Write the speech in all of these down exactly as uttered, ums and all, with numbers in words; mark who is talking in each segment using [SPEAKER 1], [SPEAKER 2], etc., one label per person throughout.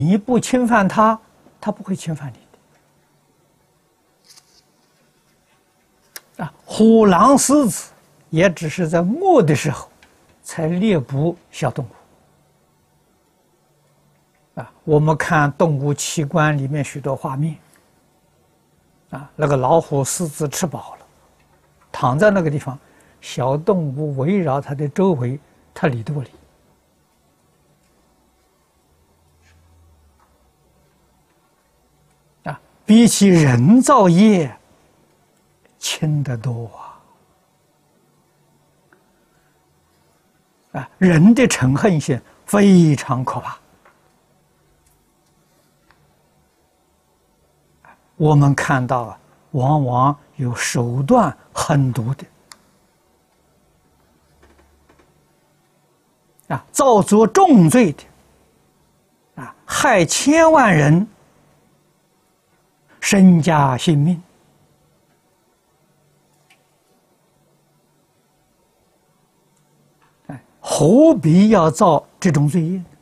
[SPEAKER 1] 你不侵犯他，他不会侵犯你的。啊，虎狼狮子也只是在饿的时候才猎捕小动物。啊，我们看动物奇观里面许多画面，啊，那个老虎、狮子吃饱了，躺在那个地方，小动物围绕它的周围，它理都不理。啊，比起人造业轻得多啊！啊，人的嗔恨心非常可怕。我们看到啊，往往有手段狠毒的，啊，造作重罪的，啊，害千万人身家性命。哎，何必要造这种罪业？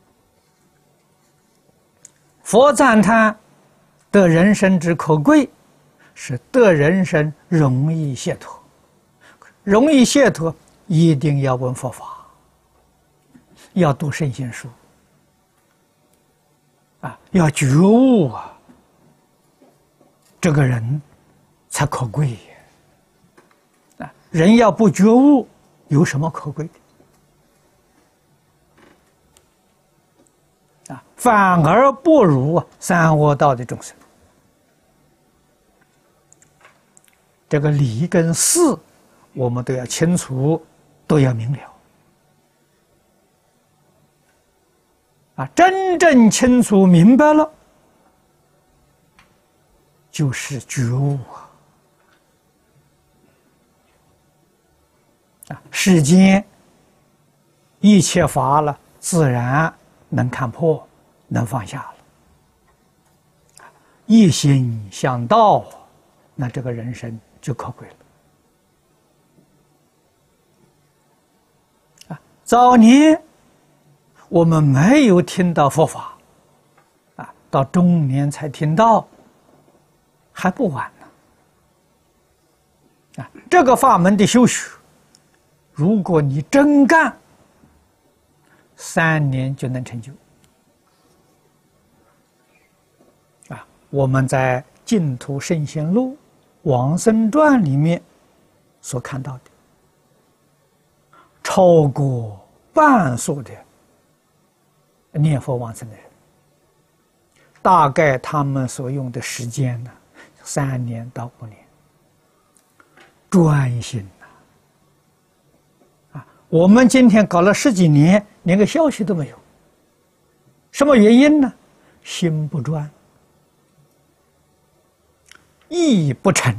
[SPEAKER 1] 佛赞叹得人身之可贵，是得人身容易解脱。容易解脱，一定要闻佛法，要读圣贤书，啊，要觉悟啊，这个人才可贵啊！人要不觉悟，有什么可贵的？啊，反而不如三恶道的众生。这个理跟事，我们都要清楚，都要明了。啊，真正清楚明白了，就是觉悟啊！啊，世间一切法了，自然能看破，能放下了。一心向道，那这个人生就可贵了。啊，早年我们没有听到佛法，啊，到中年才听到，还不晚呢。啊，这个法门的修学，如果你真干，三年就能成就。啊，我们在《净土圣贤录》往生传里面所看到的，超过半数的念佛往生的人，大概他们所用的时间呢，三年到五年，专心呐！啊，我们今天搞了十几年，连个消息都没有，什么原因呢？心不专。意不诚，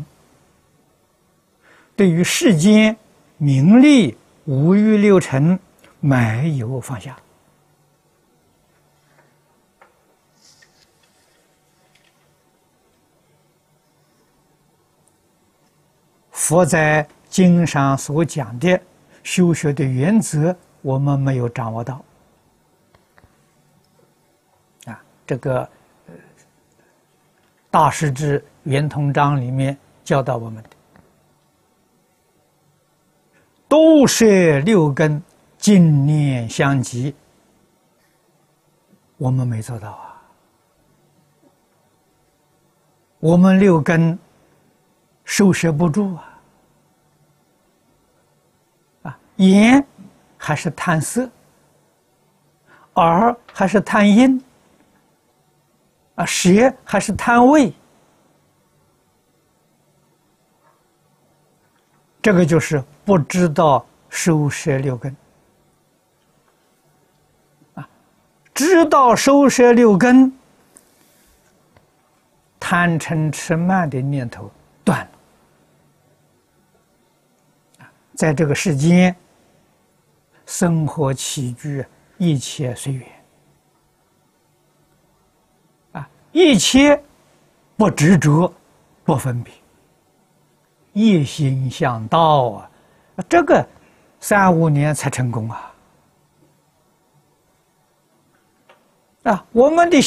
[SPEAKER 1] 对于世间名利五欲六尘没有放下。佛在经上所讲的修学的原则，我们没有掌握到。啊，这个大师之圆通章里面教导我们的，都摄六根，净念相继，我们没做到啊。我们六根收摄不住啊，啊，眼还是贪色，耳还是贪音，啊，舌还是贪味。这个就是不知道收摄六根啊，知道收摄六根，贪嗔痴慢的念头断了。在这个世间，生活起居一切随缘啊，一切不执着，不分别。一心向道啊，这个三五年才成功啊！ 啊，我们的